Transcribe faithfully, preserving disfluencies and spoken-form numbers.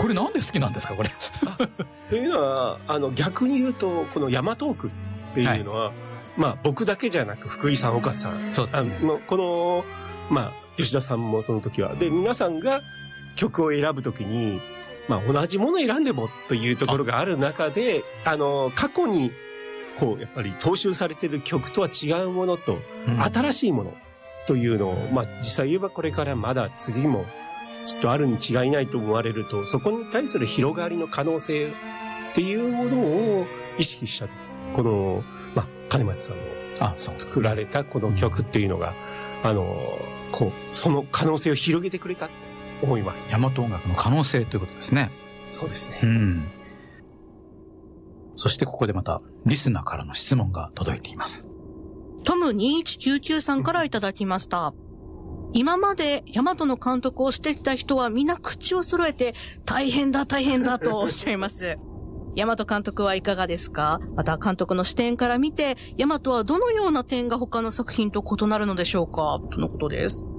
これなんで好きなんですか、これ。 というのは、あの、逆に言うと、このヤマトークっていうのは、はい、まあ、僕だけじゃなく、福井さん、岡さん。 そうですね。 あの、この、まあ、吉田さんもその時は。で、皆さんが曲を選ぶときに、まあ、同じものを選んでもというところがある中で、あ, あの、過去に、こう、やっぱり踏襲されている曲とは違うものと、うん、新しいものというのを、まあ、実際言えばこれからまだ次もきっとあるに違いないと思われると、そこに対する広がりの可能性っていうものを意識したと。この、まあ、金松さんの作られたこの曲っていうのが、うん、あの、こう、その可能性を広げてくれたって思います。 大和音楽の可能性ということですね。 そうですね。 うん。そしてここでまたリスナーからの質問が届いています。 トムにいちきゅうきゅうさんからいただきました。今まで大和の監督をしてきた人はみんな口を揃えて大変だ大変だとおっしゃいます。大和監督はいかがですか？また監督の視点から見て、大和はどのような点が他の作品と異なるのでしょうか？とのことです。